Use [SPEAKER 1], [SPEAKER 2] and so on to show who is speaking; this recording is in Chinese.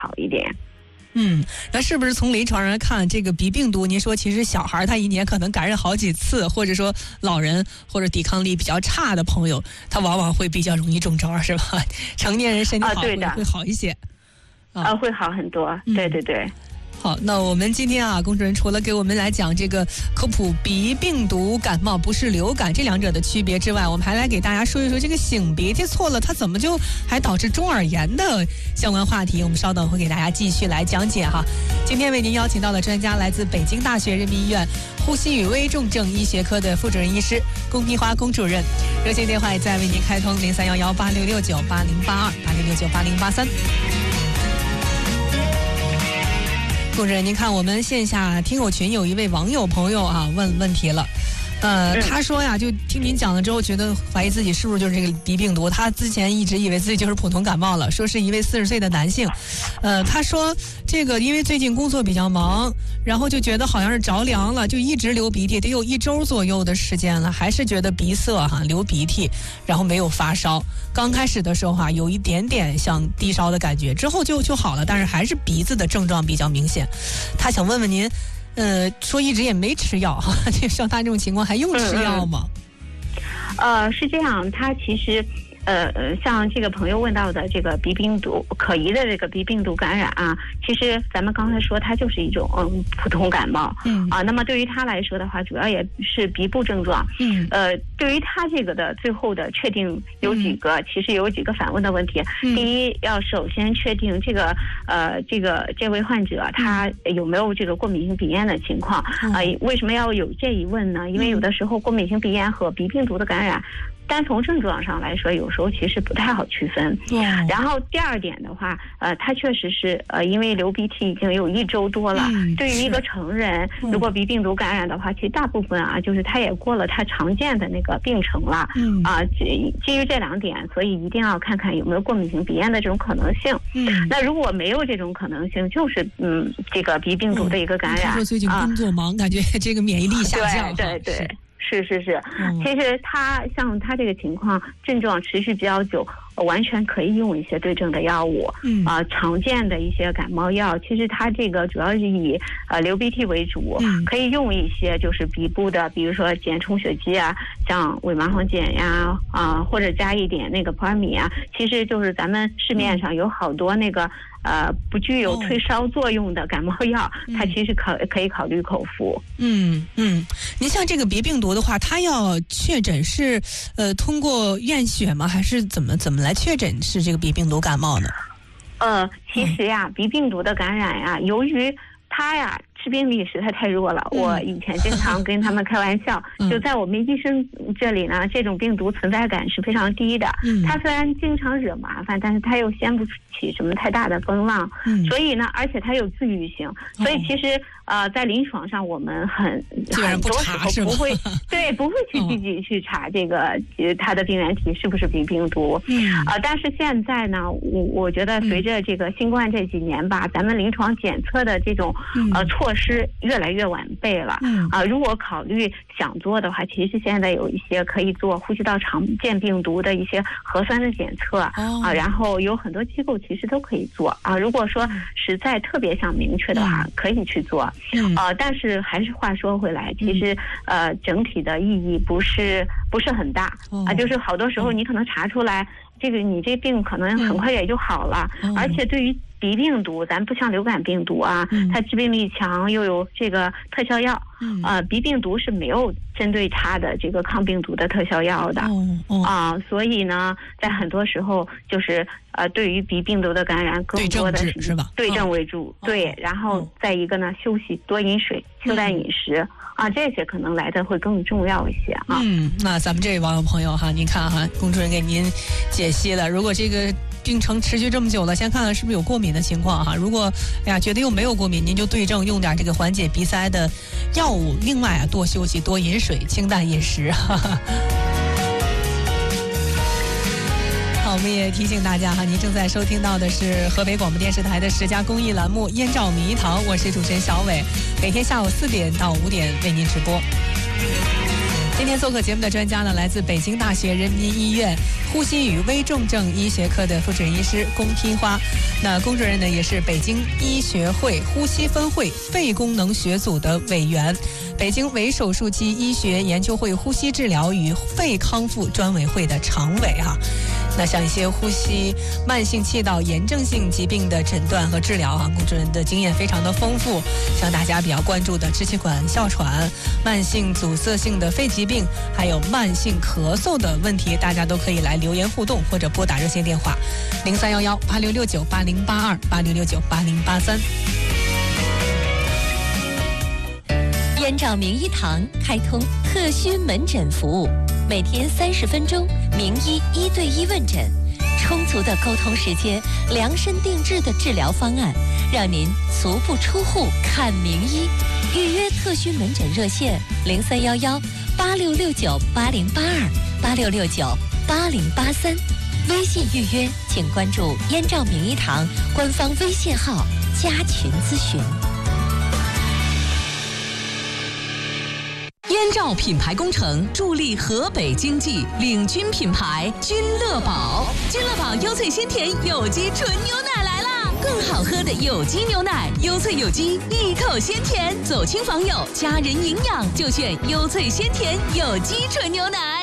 [SPEAKER 1] 好一点。
[SPEAKER 2] 那是不是从临床上来看，这个鼻病毒，您说其实小孩他一年可能感染好几次，或者说老人或者抵抗力比较差的朋友，他往往会比较容易中招，是吧？成年人身体好会好一些，
[SPEAKER 1] 会好很多。对对对。
[SPEAKER 2] 好，那我们今天啊，龚主任除了给我们来讲这个科普鼻病毒感冒不是流感这两者的区别之外，我们还来给大家说一说这个擤鼻涕错了，它怎么就还导致中耳炎的相关话题。我们稍等会给大家继续来讲解哈。今天为您邀请到的专家来自北京大学人民医院呼吸与危重症医学科的副主任医师龚碧华龚主任，热线电话也在为您开通03118669808286698083。龚主任，您看我们线下听友群有一位网友朋友啊问问题了，他说呀，就听您讲了之后，觉得怀疑自己是不是就是这个鼻病毒。他之前一直以为自己就是普通感冒了，说是一位40岁的男性，他说这个因为最近工作比较忙，然后就觉得好像是着凉了，就一直流鼻涕，得有1周左右的时间了，还是觉得鼻塞流鼻涕，然后没有发烧。刚开始的时候有一点点像低烧的感觉，之后就好了，但是还是鼻子的症状比较明显。他想问问您，说一直也没吃药，就像他这种情况还用吃药吗？
[SPEAKER 1] 是这样，他其实像这个朋友问到的这个鼻病毒可疑的这个鼻病毒感染啊，其实咱们刚才说它就是一种普通感冒，那么对于他来说的话，主要也是鼻部症状，对于他这个的最后的确定有几个，其实有几个反问的问题。第一，要首先确定这位患者他有没有这个过敏性鼻炎的情况为什么要有这一问呢？因为有的时候过敏性鼻炎和鼻病毒的感染，单从症状上来说，有时候其实不太好区分。然后第二点的话，他确实是因为流鼻涕已经有1周多了。对于一个成人，如果鼻病毒感染的话，其实大部分就是他也过了他常见的那个病程了。基于这2点，所以一定要看看有没有过敏性鼻炎的这种可能性。那如果没有这种可能性，就是这个鼻病毒的一个感染。
[SPEAKER 2] 说最近工作忙，感觉这个免疫力下降。
[SPEAKER 1] 对。是，其实像他这个情况，症状持续比较久，完全可以用一些对症的药物。常见的一些感冒药，其实它这个主要是以流鼻涕为主，可以用一些就是鼻部的，比如说碱充血剂啊，像伪麻黄碱呀，或者加一点那个普尔米啊，其实就是咱们市面上有好多那个不具有退烧作用的感冒药，它其实可以考虑口服。
[SPEAKER 2] 您像这个鼻病毒的话，它要确诊是通过验血吗？还是怎么来确诊是这个鼻病毒感冒呢？
[SPEAKER 1] 其实鼻病毒的感染由于它致病力实在太弱了，我以前经常跟他们开玩笑，就在我们医生这里呢，这种病毒存在感是非常低的。它虽然经常惹麻烦，但是它又掀不起什么太大的风浪。所以呢，而且它有自愈性，所以其实在临床上我们很多时候不会去积极去查这个它的病原体是不是鼻病毒。但是现在呢，我觉得随着这个新冠这几年吧，咱们临床检测的这种措施越来越完备了。如果考虑想做的话，其实现在有一些可以做呼吸道常见病毒的一些核酸的检测然后有很多机构其实都可以做如果说实在特别想明确的话，可以去做。但是还是话说回来，其实整体的意义不是很大就是好多时候你可能查出来你这病可能很快也就好了，而且对于鼻病毒，咱不像流感病毒它致病力强，又有这个特效药。鼻病毒是没有针对它的这个抗病毒的特效药的。所以呢，在很多时候就是对于鼻病毒的感染，更多的是对症为主。对，然后再一个呢，休息，多饮水，清淡饮食这些可能来的会更重要一些
[SPEAKER 2] 那咱们这位网友朋友您看龚主任给您解析了，如果这个病程持续这么久了，先看看是不是有过敏的情况如果觉得又没有过敏，您就对症用点这个缓解鼻塞的药物，另外多休息，多饮水，清淡饮食好，我们也提醒大家您正在收听到的是河北广播电视台的10佳公益栏目《燕赵迷堂》，我是主持人小伟，每天下午4点到5点为您直播。 今天做客节目的专家呢，来自北京大学人民医院呼吸与危重症医学科的副主任医师龚天花。那龚主任呢，也是北京医学会呼吸分会肺功能学组的委员，北京微手术期医学研究会呼吸治疗与肺康复专委会的常委哈。那像一些呼吸慢性气道炎症性疾病的诊断和治疗龚主任的经验非常的丰富。像大家比较关注的支气管哮喘、慢性阻塞性的肺疾病，还有慢性咳嗽的问题，大家都可以来留言互动或者拨打热线电话03118669808286698083。
[SPEAKER 3] 燕赵名医堂开通特需门诊服务，每天30分钟，名医1对1问诊，充足的沟通时间，量身定制的治疗方案，让您足不出户看名医。预约特需门诊热线03118669808286698083。微信预约请关注燕赵名医堂官方微信号加群咨询。
[SPEAKER 4] 燕赵品牌工程助力河北经济，领军品牌君乐宝。君乐宝优萃鲜甜有机纯牛奶来啦！更好喝的有机牛奶，优萃有机，一口鲜甜，走亲访友，家人营养就选优萃鲜甜有机纯牛奶。